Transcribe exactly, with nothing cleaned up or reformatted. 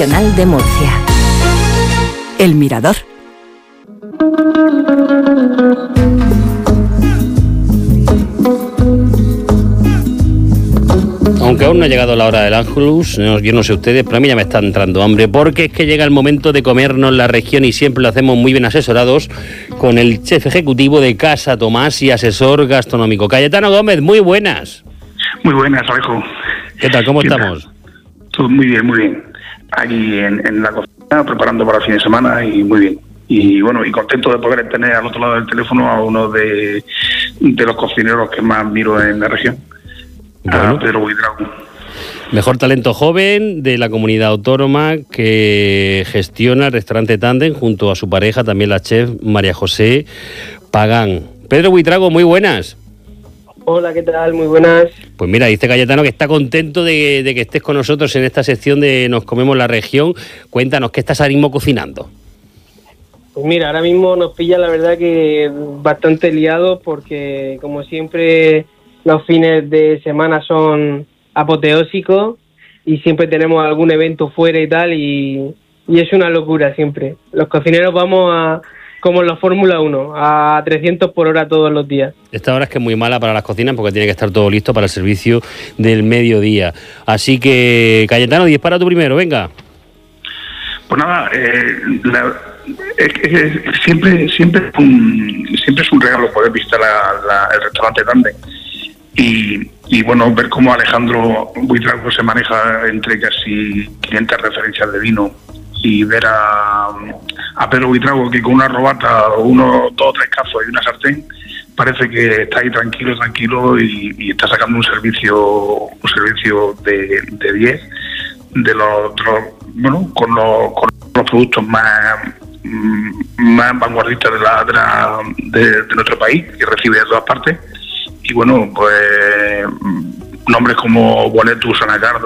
Nacional de Murcia. El Mirador. Aunque aún no ha llegado la hora del Ángelus, yo no sé ustedes, pero a mí ya me está entrando hambre, porque es que llega el momento de comernos la región y siempre lo hacemos muy bien asesorados con el chef ejecutivo de Casa Tomás y asesor gastronómico. Cayetano Gómez, muy buenas. Muy buenas, Alejo. ¿Qué tal? ¿Cómo ¿Qué estamos? Tal? Todo muy bien, muy bien. Aquí en, en la cocina, preparando para el fin de semana y muy bien. Y bueno, y contento de poder tener al otro lado del teléfono a uno de, de los cocineros que más miro en la región. Bueno. A Pedro Buitrago. Mejor talento joven de la comunidad autónoma, que gestiona el restaurante Tándem junto a su pareja, también la chef María José Pagán. Pedro Buitrago, muy buenas. Hola, ¿qué tal? Muy buenas. Pues mira, dice Cayetano que está contento de, de que estés con nosotros en esta sección de Nos Comemos la Región. Cuéntanos, ¿qué estás ahora mismo cocinando? Pues mira, ahora mismo nos pilla la verdad que bastante liados porque como siempre los fines de semana son apoteósicos y siempre tenemos algún evento fuera y tal y, y es una locura siempre. Los cocineros vamos a como en la Fórmula uno, a trescientos por hora todos los días. Esta hora es que es muy mala para las cocinas porque tiene que estar todo listo para el servicio del mediodía. Así que, Cayetano, dispara tú primero, venga. Pues nada, eh, la, es, es, siempre siempre es un, siempre es un regalo poder visitar la, la, el restaurante Tándem. Y, y bueno, ver cómo Alejandro Buitrago se maneja entre casi quinientas referencias de vino y ver a, a Pedro Buitrago que con una robata, uno, dos, tres cazos y una sartén, parece que está ahí tranquilo, tranquilo y, y está sacando un servicio un servicio de, de diez de los, de los bueno, con los, con los productos más más vanguardistas de, la, de, la, de, de nuestro país, que recibe de todas partes. Y bueno, pues nombres como Boletus, Anacardo